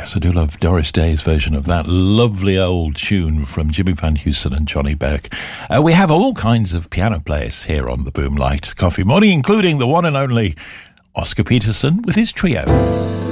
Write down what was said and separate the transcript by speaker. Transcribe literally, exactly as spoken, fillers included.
Speaker 1: Yes, I do love Doris Day's version of that lovely old tune from Jimmy Van Heusen and Johnny Beck. Uh, we have all kinds of piano players here on the Boomlight Coffee Morning, including the one and only Oscar Peterson with his trio.